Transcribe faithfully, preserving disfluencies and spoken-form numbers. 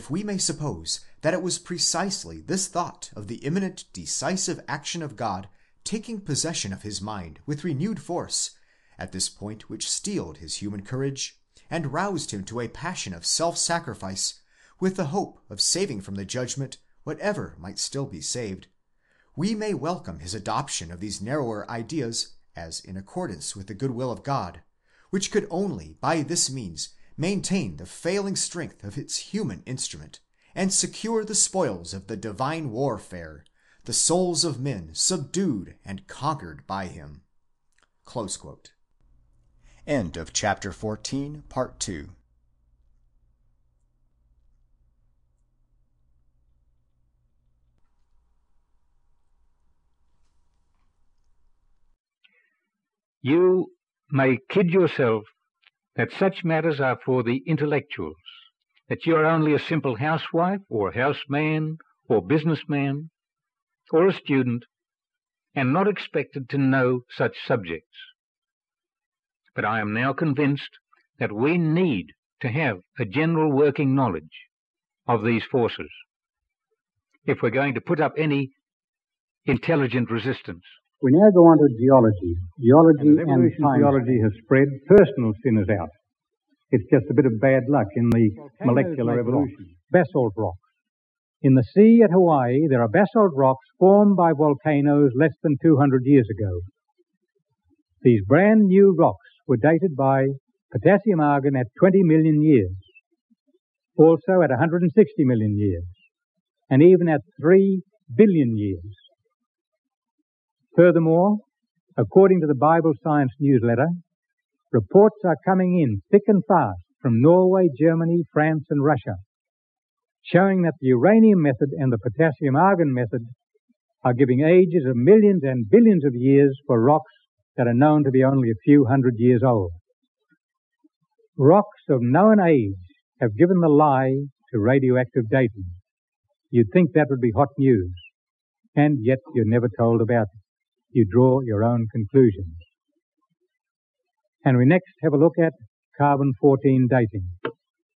if we may suppose that it was precisely this thought of the imminent decisive action of God taking possession of his mind with renewed force, at this point which steeled his human courage, and roused him to a passion of self-sacrifice, with the hope of saving from the judgment whatever might still be saved, we may welcome his adoption of these narrower ideas as in accordance with the goodwill of God, which could only by this means maintain the failing strength of its human instrument, and secure the spoils of the divine warfare, the souls of men subdued and conquered by him. Close quote. End of chapter fourteen, part two. You may kid yourself that such matters are for the intellectuals, that you are only a simple housewife or houseman or businessman or a student and not expected to know such subjects. But I am now convinced that we need to have a general working knowledge of these forces if we're going to put up any intelligent resistance. We now go on to geology. Geology and, and time. Geology has spread. Personal sin is out. It's just a bit of bad luck in the molecular evolution. Basalt rocks. In the sea at Hawaii, there are basalt rocks formed by volcanoes less than two hundred years ago. These brand new rocks were dated by potassium argon at twenty million years, also at one hundred sixty million years, and even at three billion years. Furthermore, according to the Bible Science newsletter, reports are coming in thick and fast from Norway, Germany, France, and Russia, showing that the uranium method and the potassium argon method are giving ages of millions and billions of years for rocks that are known to be only a few hundred years old. Rocks of known age have given the lie to radioactive dating. You'd think that would be hot news, and yet you're never told about it. You draw your own conclusions. And we next have a look at carbon fourteen dating.